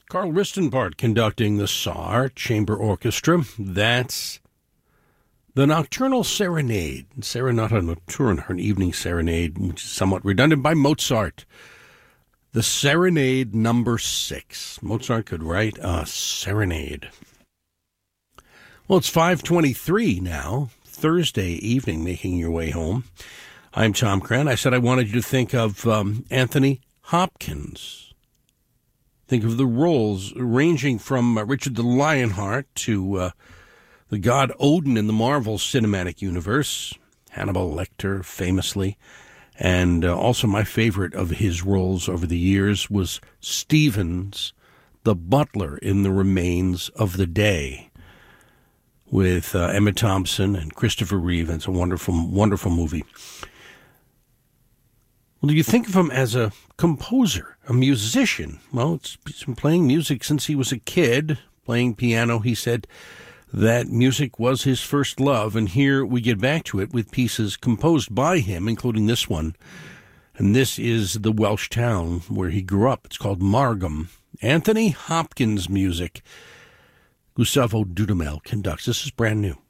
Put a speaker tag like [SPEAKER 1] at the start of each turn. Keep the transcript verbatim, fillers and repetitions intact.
[SPEAKER 1] Carl Ristenbart conducting the Saar Chamber Orchestra. That's the Nocturnal Serenade. Serenata Nocturne, an evening serenade, which is somewhat redundant, by Mozart. The Serenade number six. Mozart could write a serenade. Well, it's five twenty-three now, Thursday evening, making your way home. I'm Tom Cran. I said I wanted you to think of um, Anthony Hopkins. Think of the roles ranging from uh, Richard the Lionheart to uh, the god Odin in the Marvel Cinematic Universe, Hannibal Lecter famously, and uh, also my favorite of his roles over the years was Stevens, the butler in The Remains of the Day, with uh, Emma Thompson and Christopher Reeve. It's a wonderful, wonderful movie. Well, do you think of him as a composer, a musician? Well, it's, he's been playing music since he was a kid, playing piano. He said that music was his first love, and here we get back to it with pieces composed by him, including this one. And this is the Welsh town where he grew up. It's called Margam. Anthony Hopkins music. Gustavo Dudamel conducts. This is brand new.